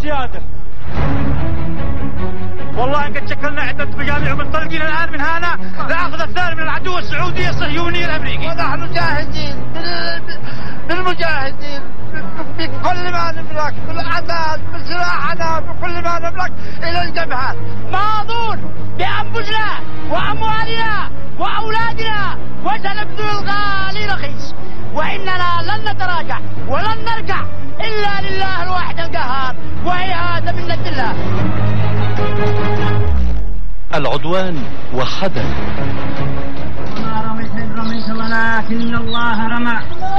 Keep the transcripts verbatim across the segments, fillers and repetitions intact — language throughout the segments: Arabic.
سيادة. والله إن قد شكلنا عدة مجاميع ومنطلقين الآن من هنا لأخذ الثاني من العدو السعودي الصهيوني الأمريكي. ونحن جاهزين بالمجاهدين بكل ما نملك، بالعداد، بسلاحنا، بكل ما نملك إلى الجبهات. ماضون بأنفسنا وأموالنا وأولادنا وسنبذل الغالي رخيص، وإننا لن نتراجع ولن نرجع إلا لله الواحد القهار، وهي هذا منة الله. العدوان وحدنا. وما رميت إذ رميت ولكن الله رمى.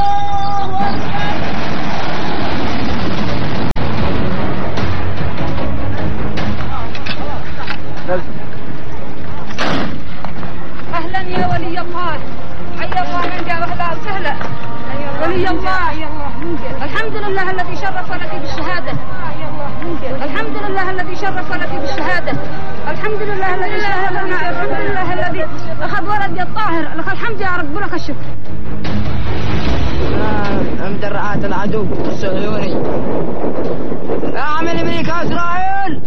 أهلا يا ولي الله، حي الله من جاء أهلا وسهلا. ولي الله الحمد لله الذي شرف لك بالشهادة، الحمد لله الذي شرف لك بالشهادة، الحمد لله الذي شرف لنا، الحمد لله الذي أخذ ولدي الطاهر، لك الحمد يا رب ولك الشكر. مدرعات العدو الصهيوني. اعمل أمريكا إسرائيل.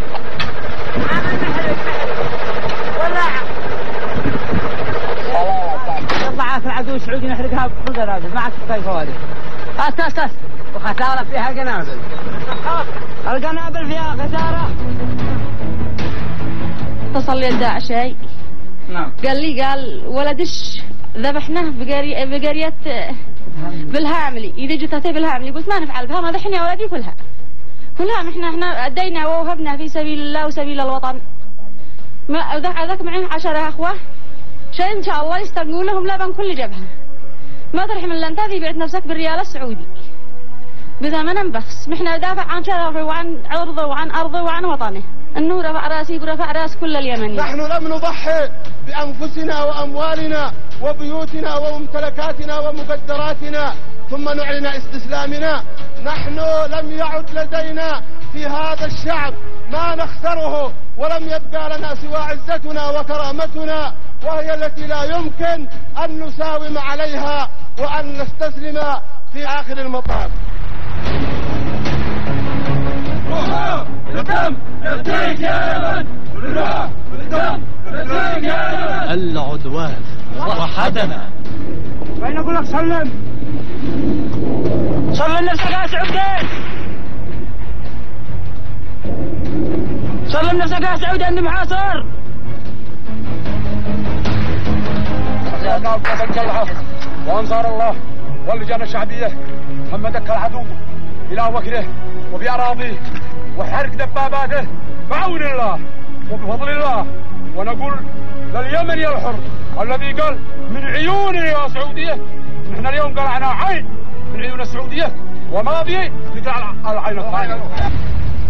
ضعاف العدو السعودي نحرقها بالقنابل، ما عاد تبقى فوارق. هات هات هات وخسارة فيها قنابل. القنابل فيها خسارة. اتصل لي الداعشي. نعم. قال لي قال ولدش ذبحناه بقرية بقرية بالهاملي، إذا جتها بالهاملي. قلت ما نفعل بها، ما ذحني يا ولدي كلها كلها احنا احنا أدينا ووهبنا في سبيل الله وسبيل الوطن. ما ذاك معي عشرة أخوة، شيء إن شاء الله يستلقون لهم لبن كل جبهة. ما ترحم إلا أنت ذي بعت نفسك بالريال السعودي بثمن بخس. نحن ندافع عن شرفه وعن عرضه وعن أرضه وعن وطنه. إنه رفع راسي ورفع راس كل اليمنيين. نحن لم نضحي بأنفسنا وأموالنا وبيوتنا وممتلكاتنا ومقدراتنا ثم نعلن استسلامنا. نحن لم يعد لدينا في هذا الشعب ما نخسره، ولم يبقى لنا سوى عزتنا وكرامتنا، وهي التي لا يمكن أن نساوم عليها وأن نستسلم في آخر المطاف. العدوان وحدنا. وين أقول لك سلم سلم نفسك يا سعودي، سلم نفسك يا سعودي أني محاصر. وأنصار الله واللجان الشعبية هم دك العدو إلى وكره وبأراضيه وحرق دباباته بعون الله وبفضل الله. ونقول لليمن يا الحر الذي قال من عيون يا سعودية، نحن اليوم قلعنا عين من عيون السعودية وماضي لقلع العين الثانية.